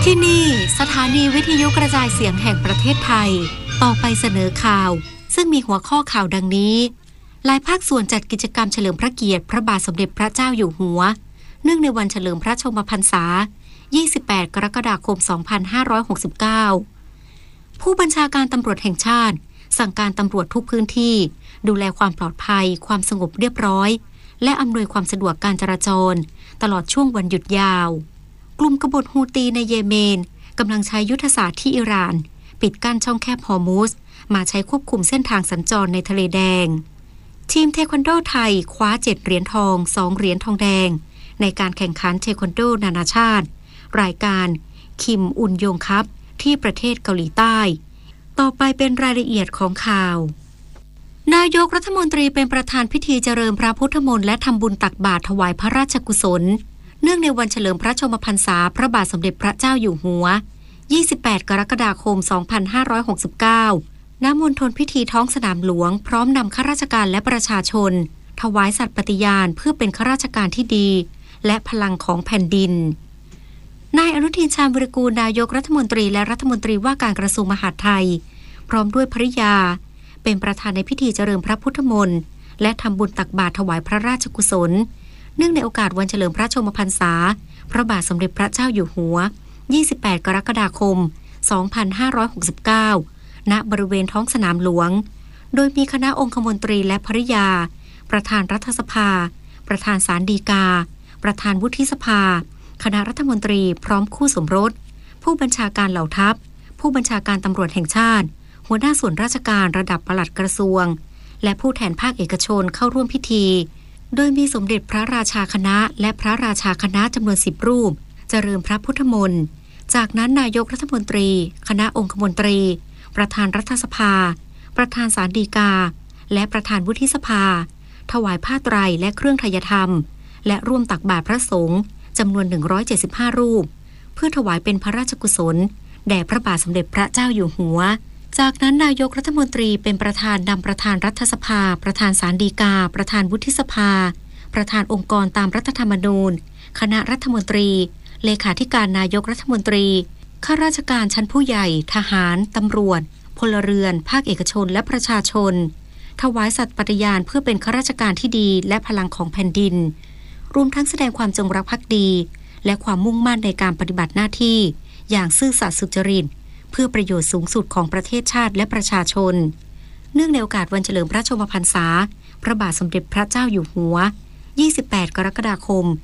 ที่นี่สถานีวิทยุกระจายเสียงแห่งประเทศไทยต่อไปเสนอข่าวซึ่งมีหัวข้อข่าวดังนี้หลายภาคส่วนจัดกิจกรรมเฉลิมพระเกียรติพระบาทสมเด็จพระเจ้าอยู่หัวเนื่องในวันเฉลิมพระชนมพรรษา28 กรกฎาคม 2569ผู้บัญชาการตำรวจแห่งชาติสั่งการตำรวจทุกพื้นที่ดูแลความปลอดภัยความสงบเรียบร้อยและอำนวยความสะดวกการจราจรตลอดช่วงวันหยุดยาวกลุ่มกบฏฮูตีในเยเมนกำลังใช้ยุทธศาสตร์ที่อิหร่านปิดกั้นช่องแคบฮอร์มุซมาใช้ควบคุมเส้นทางสัญจรในทะเลแดงทีมเทควันโดไทยคว้า7 เหรียญทอง2 เหรียญทองแดงในการแข่งขันเทควันโดนานาชาติรายการคิมอุนยงคัพที่ประเทศเกาหลีใต้ต่อไปเป็นรายละเอียดของข่าวนายกรัฐมนตรีเป็นประธานพิธีเจริญพระพุทธมนต์และทำบุญตักบาตรถวายพระราชกุศลเนื่องในวันเฉลิมพระชนมพรรษาพระบาทสมเด็จพระเจ้าอยู่หัว28 กรกฎาคม 2569 ณ มณฑลพิธีท้องสนามหลวงพร้อมนำข้าราชการและประชาชนถวายสัตย์ปฏิญาณเพื่อเป็นข้าราชการที่ดีและพลังของแผ่นดินนายอนุทินชาญวิรากูลนายกรัฐมนตรีและรัฐมนตรีว่าการกระทรวงมหาดไทยพร้อมด้วยภริยาเป็นประธานในพิธีเจริญพระพุทธมนต์และทำบุญตักบาตรถวายพระราชกุศลเนื่องในโอกาสวันเฉลิมพระชนมพรรษาพระบาทสมเด็จพระเจ้าอยู่หัว28 กรกฎาคม 2569 ณ บริเวณท้องสนามหลวงโดยมีคณะองคมนตรีและภริยาประธานรัฐสภาประธานศาลฎีกาประธานวุฒิสภาคณะรัฐมนตรีพร้อมคู่สมรสผู้บัญชาการเหล่าทัพผู้บัญชาการตำรวจแห่งชาติหัวหน้าส่วนราชการระดับปลัดกระทรวงและผู้แทนภาคเอกชนเข้าร่วมพิธีโดยมีสมเด็จพระราชาคณะและพระราชาคณะจำนวน10 รูปเจริญพระพุทธมนต์จากนั้นนายกรัฐมนตรีคณะองคมนตรีประธานรัฐสภาประธานศาลฎีกาและประธานวุฒิสภาถวายผ้าไตรและเครื่องไทยธรรมและร่วมตักบาตรพระสงฆ์จำนวน175 รูปเพื่อถวายเป็นพระราชกุศลแด่พระบาทสมเด็จพระเจ้าอยู่หัวจากนั้นนายกรัฐมนตรีเป็นประธานนำประธานรัฐสภาประธานศาลฎีกาประธานวุฒิสภาประธานองค์กรตามรัฐธรรมนูญคณะรัฐมนตรีเลขาธิการนายกรัฐมนตรีข้าราชการชั้นผู้ใหญ่ทหารตำรวจพลเรือนภาคเอกชนและประชาชนถวายสัตย์ปฏิญาณเพื่อเป็นข้าราชการที่ดีและพลังของแผ่นดินรวมทั้งแสดงความจงรักภักดีและความมุ่งมั่นในการปฏิบัติหน้าที่อย่างซื่อสัตย์สุจริตเพื่อประโยชน์สูงสุดของประเทศชาติและประชาชนเนื่องในโอกาสวันเฉลิมพระชนมพรรษาพระบาทสมเด็จพระเจ้าอยู่หัว28 กรกฎาคม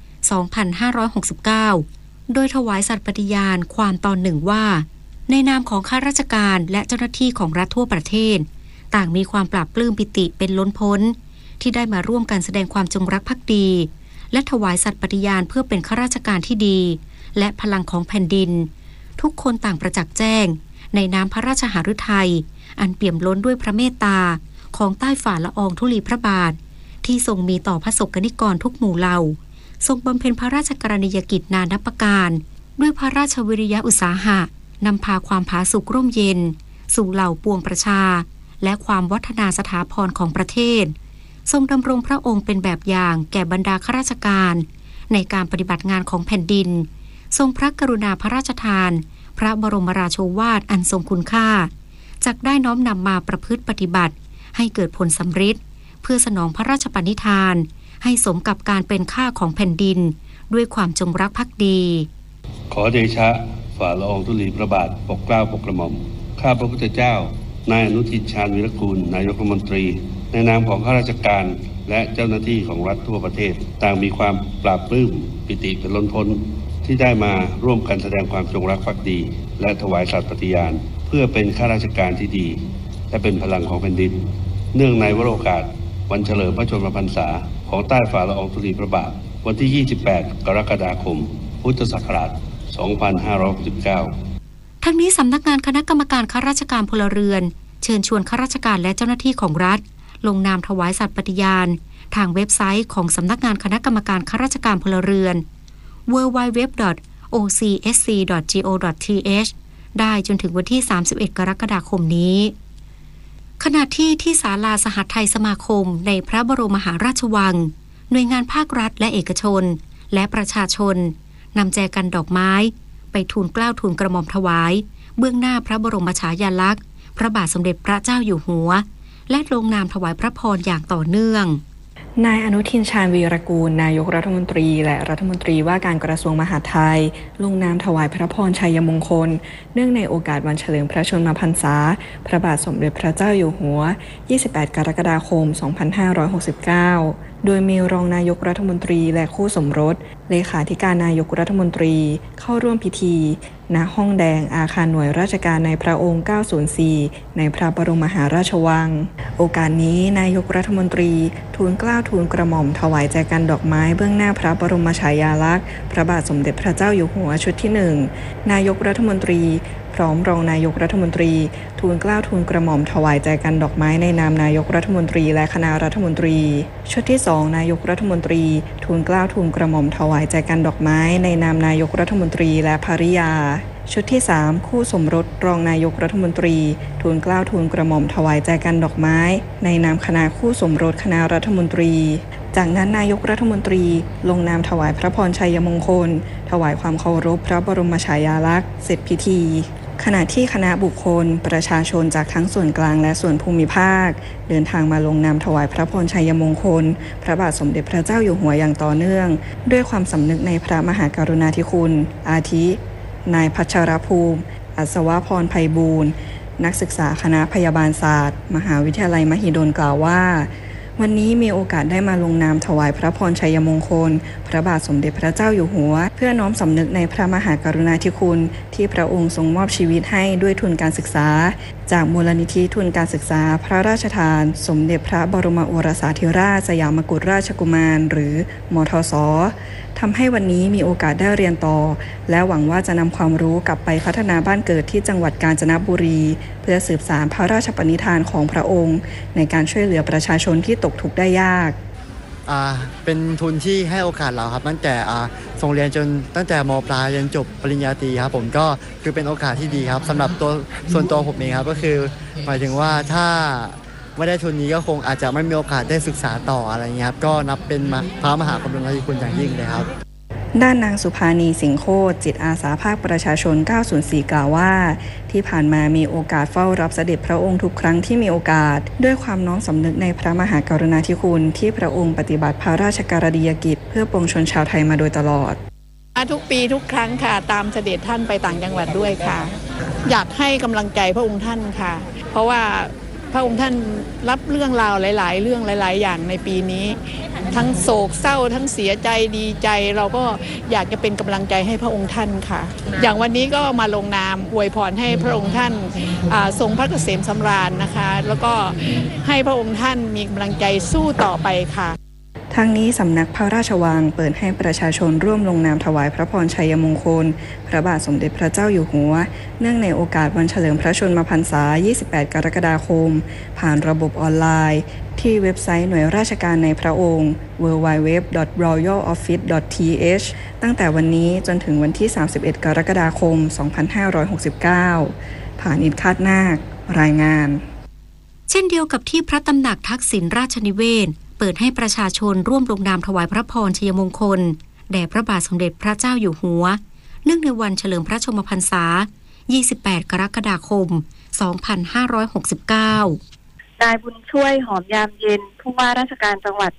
2569 โดยถวายสัตย์ปฏิญาณความตอนหนึ่งว่าในนามของข้าราชการและเจ้าหน้าที่ของรัฐทั่วประเทศต่างมีความปลาบปลื้มปิติเป็นล้นพ้นที่ได้มาร่วมกันแสดงความจงรักภักดีและถวายสัตย์ปฏิญาณเพื่อเป็นข้าราชการที่ดีและพลังของแผ่นดินทุกคนต่างประจักษ์แจ้งในน้ำพระราชหฤทัยอันเปี่ยมล้นด้วยพระเมตตาของใต้ฝ่าละอองธุลีพระบาทที่ทรงมีต่อพระสงฆ์นิกรทุกหมู่เหล่าทรงบำเพ็ญพระราชกรณียกิจนานับประการด้วยพระราชวิริยะอุตสาหะนำพาความผาสุกร่มเย็นสู่เหล่าปวงประชาและความวัฒนาสถาพรของประเทศทรงดำรงพระองค์เป็นแบบอย่างแก่บรรดาข้าราชการในการปฏิบัติงานของแผ่นดินทรงพระกรุณาพระราชทานพระบรมราโชวาทอันทรงคุณค่าจักได้น้อมนำมาประพฤติปฏิบัติให้เกิดผลสำฤทธิ์เพื่อสนองพระราชปณิธานให้สมกับการเป็นข้าของแผ่นดินด้วยความจงรักภักดีขอเดชะฝ่าละอองธุลีพระบาทปกเกล้าปกกระหม่อมข้าพระพุทธเจ้านายอนุทินชาญวิรากูลนายกรัฐมนตรีในนามของข้าราชการและเจ้าหน้าที่ของรัฐทั่วประเทศต่างมีความปลาบปลื้มปิติเป็นล้นพ้นที่ได้มาร่วมกันแสดงความจงรักภักดีและถวายสัตย์ปฏิญาณเพื่อเป็นข้าราชการที่ดีและเป็นพลังของแผ่นดินเนื่องในวโรกาสวันเฉลิมพระชนมพรรษาของใต้ฝ่าละอองธุลีพระบาทวันที่ 28 กรกฎาคม พุทธศักราช 2569 ทั้งนี้สำนักงานคณะกรรมการข้าราชการพลเรือนเชิญชวนข้าราชการและเจ้าหน้าที่ของรัฐลงนามถวายสัตย์ปฏิญาณทางเว็บไซต์ของสำนักงานคณะกรรมการข้าราชการพลเรือน www.ocsc.go.th ได้จนถึงวันที่ 31 กรกฎาคมนี้ขณะที่ศาลาสหัสไทยสมาคมในพระบรมมหาราชวังหน่วยงานภาครัฐและเอกชนและประชาชนนำแจกันดอกไม้ไปทูลเกล้าทูลกระหม่อมถวายเบื้องหน้าพระบรมฉายาลักษณ์พระบาทสมเด็จพระเจ้าอยู่หัวและลงนามถวายพระพรอย่างต่อเนื่องนายอนุทินชาญวีรกูลนายกรัฐมนตรีและรัฐมนตรีว่าการกระทรวงมหาดไทยลงนามถวายพระพรชัยมงคลเนื่องในโอกาสวันเฉลิมพระชนมพรรษาพระบาทสมเด็จพระเจ้าอยู่หัว28 กรกฎาคม 2569โดยมีรองนายกรัฐมนตรีและคู่สมรสเลขาธิการนายกรัฐมนตรีเข้าร่วมพิธีณห้องแดงอาคารหน่วยราชการในพระองค์904ในพระบรมมหาราชวังโอกาสนี้นายกรัฐมนตรีทูลเกล้าทูลกระหม่อมถวายแจกันดอกไม้เบื้องหน้าพระบรมฉายาลักษณ์พระบาทสมเด็จพระเจ้าอยู่หัวชุดที่1นายกรัฐมนตรีพร้อมรองนายกรัฐมนตรีทูลเกล้าทูลกระหม่อมถวายแจกันดอกไม้ในนามนายกรัฐมนตรีและคณะรัฐมนตรีชุดที่2นายกรัฐมนตรีทูลเกล้าทูลกระหม่อมถวายแจกันดอกไม้ในนามนายกรัฐมนตรีและภริยาชุดที่3คู่สมรสรองนายกรัฐมนตรีทูลเกล้าทูลกระหม่อมถวายแจกันดอกไม้ในนามคณะคู่สมรสคณะรัฐมนตรีจากนั้นนายกรัฐมนตรีลงนามถวายพระพรชัยมงคลถวายความเคารพพระบรมฉายาลักษณ์เสร็จพิธีขณะที่คณะบุคคลประชาชนจากทั้งส่วนกลางและส่วนภูมิภาคเดินทางมาลงนามถวายพระพรชัยมงคลพระบาทสมเด็จพระเจ้าอยู่หัวอย่างต่อเนื่องด้วยความสำนึกในพระมหากรุณาธิคุณอาทินายพัชรภูมิอัศวพรไพบูลย์นักศึกษาคณะพยาบาลศาสตร์มหาวิทยาลัยมหิดลกล่าวว่าวันนี้มีโอกาสได้มาลงนามถวายพระพรชัยมงคลพระบาทสมเด็จพระเจ้าอยู่หัวเพื่อน้อมสำนึกในพระมหากรุณาธิคุณที่พระองค์ทรงมอบชีวิตให้ด้วยทุนการศึกษาจากมูลนิธิทุนการศึกษาพระราชทานสมเด็จพระบรมโอรสาธิราชสยามกุฎราชกุมารหรือมทส.ทำให้วันนี้มีโอกาสได้เรียนต่อและหวังว่าจะนำความรู้กลับไปพัฒนาบ้านเกิดที่จังหวัดกาญจนบุรีเพื่อสืบสานพระราชปณิธานของพระองค์ในการช่วยเหลือประชาชนที่ตกทุกข์ได้ยากเป็นทุนที่ให้โอกาสเราครับตั้งแต่ส่งเรียนจนตั้งแต่ม.ปลายจนจบปริญญาตรีครับผมก็คือเป็นโอกาสที่ดีครับสำหรับส่วนตัวผมเองครับก็คือหมายถึงว่าถ้าไม่ได้ทุนนี้ก็คงอาจจะไม่มีโอกาสได้ศึกษาต่ออะไรเงี้ยครับก็นับเป็นพระมหากรุณาธิคุณอย่างยิ่งเลยครับด้านนางสุภานีสิงห์โคตรจิตอาสาภาคประชาชน904กล่าวว่าที่ผ่านมามีโอกาสเฝ้ารับเสด็จพระองค์ทุกครั้งที่มีโอกาสด้วยความน้อมสำนึกในพระมหากรุณาธิคุณที่พระองค์ปฏิบัติพระราชกรณียกิจเพื่อปวงชนชาวไทยมาโดยตลอดทุกปีทุกครั้งค่ะตามเสด็จท่านไปต่างจังหวัดด้วยค่ะอยากให้กำลังใจพระองค์ท่านค่ะเพราะว่าพระองค์ท่านรับเรื่องราวหลายๆเรื่องหลายๆอย่างในปีนี้ทั้งโศกเศร้าทั้งเสียใจดีใจเราก็อยากจะเป็นกำลังใจให้พระองค์ท่านค่ะอย่างวันนี้ก็มาลงนามอวยพรให้พระองค์ท่านทรงพระเกษมสำราญนะคะแล้วก็ให้พระองค์ท่านมีกำลังใจสู้ต่อไปค่ะทั้งนี้สำนักพระราชวังเปิดให้ประชาชนร่วมลงนามถวายพระพรชัยมงคลพระบาทสมเด็จพระเจ้าอยู่หัวเนื่องในโอกาสวันเฉลิมพระชนมพรรษา28 กรกฎาคมผ่านระบบออนไลน์ที่เว็บไซต์หน่วยราชการในพระองค์ www.royaloffice.th ตั้งแต่วันนี้จนถึงวันที่31 กรกฎาคม 2569ผ่านอินคาดนาครายงานเช่นเดียวกับที่พระตำหนักทักษิณราชนิเวศน์เปิดให้ประชาชนร่วมลงนามถวายพระพรชัยมงคลแด่พระบาทสมเด็จพระเจ้าอยู่หัวเนื่องในวันเฉลิมพระชนมพรรษา28 กรกฎาคม 2569 นายบุญช่วยหอมยามเย็นผู้ว่าราชการจังหวัด